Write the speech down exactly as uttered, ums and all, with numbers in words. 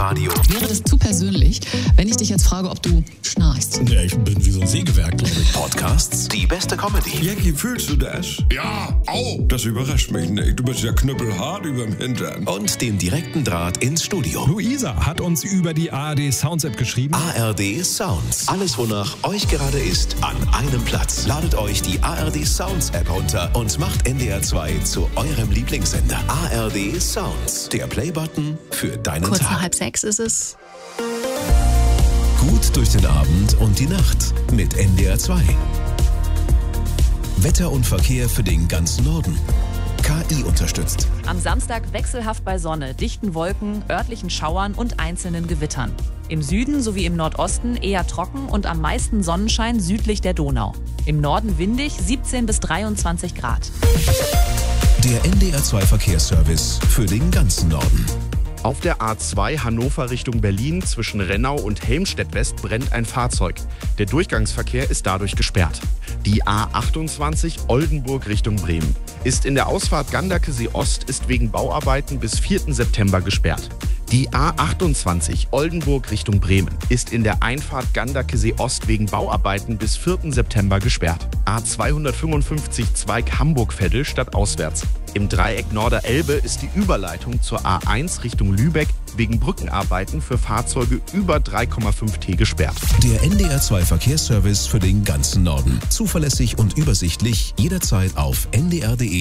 Radio. Wäre das zu persönlich, wenn ich dich jetzt frage, ob du schnarchst? Ja, ich bin wie so ein Sägewerk, glaube ich. Podcasts, die beste Comedy. Jackie, fühlst du das? Ja, au. Das überrascht mich nicht. Du bist ja knüppelhart überm Hintern. Und den direkten Draht ins Studio. Luisa hat uns über die A R D Sounds App geschrieben. A R D Sounds. Alles, wonach euch gerade ist, an einem Platz. Ladet euch die A R D Sounds App runter und macht N D R zwei zu eurem Lieblingssender. A R D Sounds. Der Playbutton für deinen Kurz Tag. nach halb sechs ist es. Gut durch den Abend und die Nacht mit N D R zwei. Wetter und Verkehr für den ganzen Norden. K I unterstützt. Am Samstag wechselhaft bei Sonne, dichten Wolken, örtlichen Schauern und einzelnen Gewittern. Im Süden sowie im Nordosten eher trocken und am meisten Sonnenschein südlich der Donau. Im Norden windig, siebzehn bis dreiundzwanzig Grad. Der N D R zwei Verkehrsservice für den ganzen Norden. Auf der A zwei Hannover Richtung Berlin zwischen Rennau und Helmstedt West brennt ein Fahrzeug. Der Durchgangsverkehr ist dadurch gesperrt. Die A achtundzwanzig Oldenburg Richtung Bremen ist in der Ausfahrt Ganderkesee Ost ist wegen Bauarbeiten bis vierten September gesperrt. Die A achtundzwanzig Oldenburg Richtung Bremen ist in der Einfahrt Ganderkesee Ost wegen Bauarbeiten bis vierten September gesperrt. A zweihundertfünfundfünfzig Zweig Hamburg-Veddel stadtauswärts. Im Dreieck Norderelbe ist die Überleitung zur A eins Richtung Lübeck wegen Brückenarbeiten für Fahrzeuge über drei Komma fünf T gesperrt. Der N D R zwei Verkehrsservice für den ganzen Norden. Zuverlässig und übersichtlich, jederzeit auf N D R punkt D E